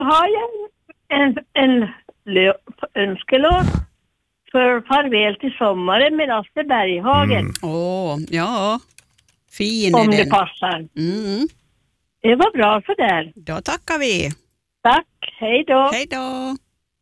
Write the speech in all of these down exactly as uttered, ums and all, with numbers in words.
har jag en, en lö, önskelåt för farväl till sommaren med Lasse Berghagen. Åh, mm. oh, ja. Fin om är det den. passar. Mm. Det var bra för där. Då tackar vi. Tack, hej då. Hej då.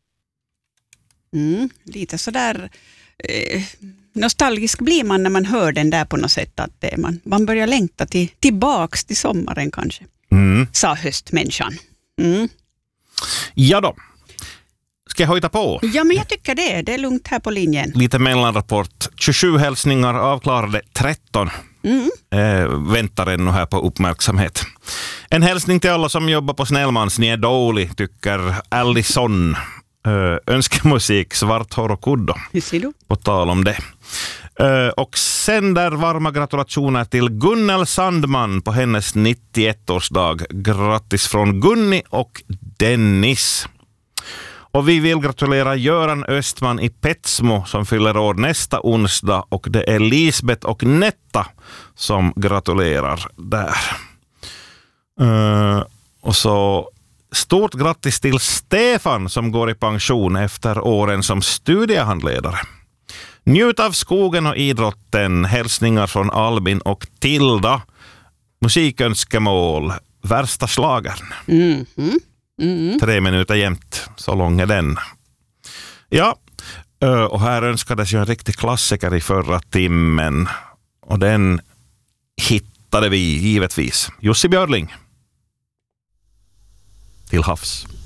Mm, lite sådär eh, nostalgisk blir man när man hör den där på något sätt. Att det, man, man börjar längta till, tillbaks till sommaren kanske. Mm. Sa höstmänniskan. Mm. Ja då. Ska jag hojta på? Ja, men jag tycker det. Det är lugnt här på linjen. Lite mellanrapport. tjugosju hälsningar avklarade, tretton Mm. eh, väntar ännu här på uppmärksamhet. En hälsning till alla som jobbar på Snellmans. Ni är dålig, tycker Allison. Eh, önskemusik, svart hår och kuddo. Hur ser du? På tal om det. Eh, och sen där varma gratulationer till Gunnel Sandman på hennes nittioettårsdag. Grattis från Gunni och Dennis. Och vi vill gratulera Göran Östman i Petsmo som fyller år nästa onsdag, och det är Lisbeth och Netta som gratulerar där. Uh, och så stort grattis till Stefan som går i pension efter åren som studiehandledare. Njut av skogen och idrotten. Hälsningar från Albin och Tilda. Musikönskemål. Värsta slagern. Mm. Mm. Mm. Tre minuter jämt, så lång är den. Ja, och här önskades ju en riktig klassiker i förra timmen. Och den hittade vi givetvis. Jussi Björling. Till havs.